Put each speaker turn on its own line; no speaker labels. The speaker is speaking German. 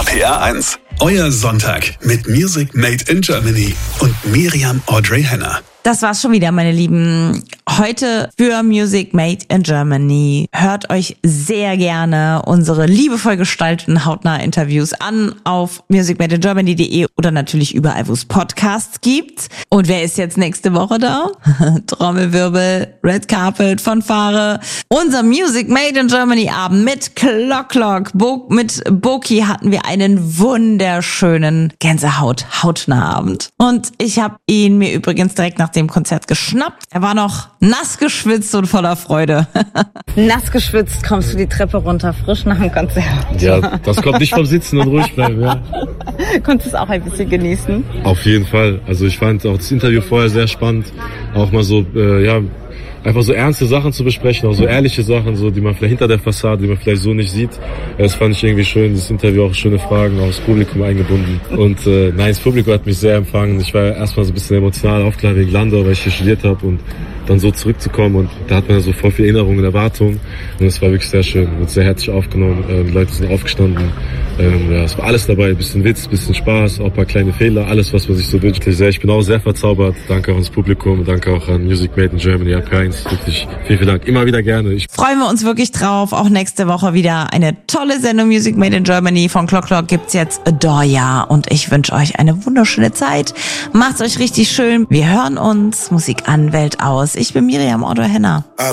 RPR1, euer Sonntag mit Music Made in Germany und Miriam Audrey Henner.
Das war's schon wieder, meine Lieben. Heute für Music Made in Germany. Hört euch sehr gerne unsere liebevoll gestalteten Hautnah-Interviews an auf musicmadeingermany.de oder natürlich überall, wo es Podcasts gibt. Und wer ist jetzt nächste Woche da? Trommelwirbel, Red Carpet, Fanfare. Unser Music Made in Germany Abend mit Clock. Mit Boki hatten wir einen wunderschönen Gänsehaut-Hautnah-Abend. Und ich habe ihn mir übrigens direkt nach dem Konzert geschnappt. Er war noch nass geschwitzt und voller Freude. Nass geschwitzt kommst du die Treppe runter, frisch nach dem Konzert.
Ja, das kommt nicht vom Sitzen und ruhig bleiben, ja.
Konntest du es auch ein bisschen genießen?
Auf jeden Fall. Also ich fand auch das Interview vorher sehr spannend. Auch mal so, einfach so ernste Sachen zu besprechen, auch so ehrliche Sachen, so die man vielleicht hinter der Fassade, die man vielleicht so nicht sieht. Das fand ich irgendwie schön, das Interview, auch schöne Fragen, auch das Publikum eingebunden. Und das Publikum hat mich sehr empfangen. Ich war erstmal so ein bisschen emotional aufgeladen wegen Landau, weil ich hier studiert habe und dann so zurückzukommen, und da hat man so voll viel Erinnerungen und Erwartungen, und es war wirklich sehr schön, wird sehr herzlich aufgenommen, die Leute sind aufgestanden, es war alles dabei, ein bisschen Witz, ein bisschen Spaß, auch ein paar kleine Fehler, alles, was man sich so wünscht. Ich bin auch sehr verzaubert, danke auch ans Publikum, danke auch an Music Made in Germany, RPR1, wirklich vielen Dank, immer wieder gerne.
Freuen wir uns wirklich drauf, auch nächste Woche wieder eine tolle Sendung Music Made in Germany. Von Clock gibt's jetzt Adore, und ich wünsche euch eine wunderschöne Zeit. Macht's euch richtig schön, wir hören uns, Musik an, Welt aus. Ich bin Miriam Audrey Henner.